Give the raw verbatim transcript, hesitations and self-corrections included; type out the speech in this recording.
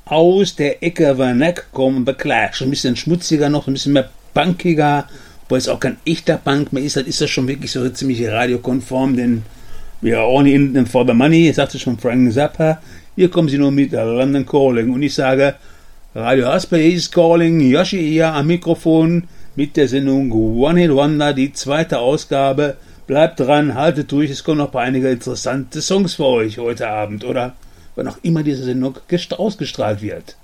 aus der Ecke Werneck kommen The Clash. Ein bisschen schmutziger noch, ein bisschen mehr punkiger, wo es auch kein echter Punk mehr ist. Das ist das schon wirklich so ziemlich radiokonform, denn we are only in it for the money, sagte schon Frank Zappa. Hier kommen sie nur mit London Calling. Und ich sage, Radio Asper is calling, Yoshi hier am Mikrofon mit der Sendung One Hit Wonder, die zweite Ausgabe. Bleibt dran, haltet durch, es kommen noch einige interessante Songs für euch heute Abend oder wann auch immer diese Sendung ausgestrahlt wird.